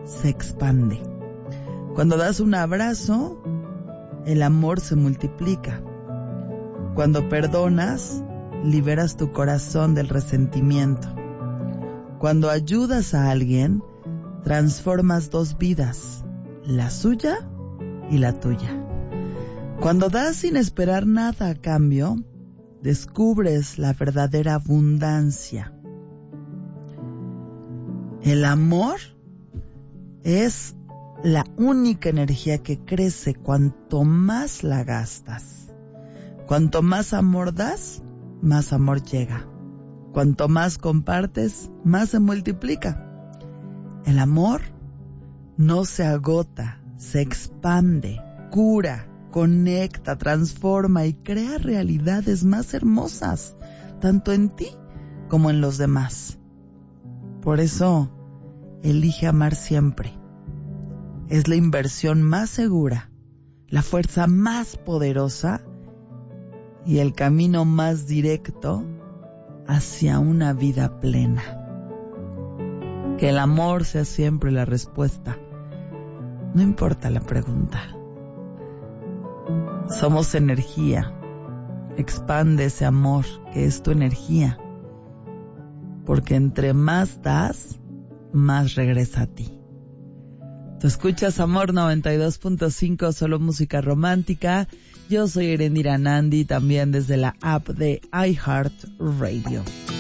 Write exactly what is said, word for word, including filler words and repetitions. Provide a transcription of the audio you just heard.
se expande. Cuando das un abrazo, el amor se multiplica. Cuando perdonas, liberas tu corazón del resentimiento. Cuando ayudas a alguien, transformas dos vidas, la suya y la tuya. Cuando das sin esperar nada a cambio, descubres la verdadera abundancia. El amor es la única energía que crece cuanto más la gastas. Cuanto más amor das, más amor llega. Cuanto más compartes, más se multiplica. El amor no se agota, se expande, cura, conecta, transforma y crea realidades más hermosas, tanto en ti como en los demás. Por eso, elige amar siempre. Es la inversión más segura, la fuerza más poderosa y el camino más directo hacia una vida plena. Que el amor sea siempre la respuesta, no importa la pregunta. Somos energía. Expande ese amor que es tu energía, porque entre más das, más regresa a ti. Tú escuchas Amor noventa y dos punto cinco, solo música romántica. Yo soy Erendira Nandi, también desde la app de iHeartRadio.